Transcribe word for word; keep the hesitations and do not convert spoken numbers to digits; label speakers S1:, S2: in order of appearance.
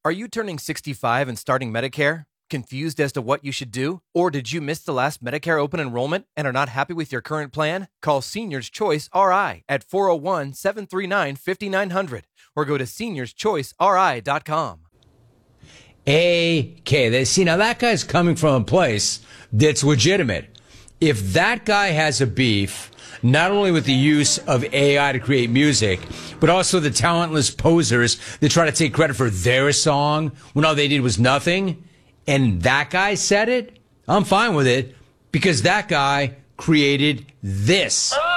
S1: Are you turning sixty-five and starting Medicare? Confused as to what you should do? Or did you miss the last Medicare open enrollment and are not happy with your current plan? Call Seniors Choice R I at four oh one, seven three nine, five nine zero zero or go to seniors choice r i dot com.
S2: Okay, see, now that guy's coming from a place that's legitimate. If that guy has a beef, not only with the use of A I to create music, but also the talentless posers that try to take credit for their song when all they did was nothing, and that guy said it, I'm fine with it, because that guy created this.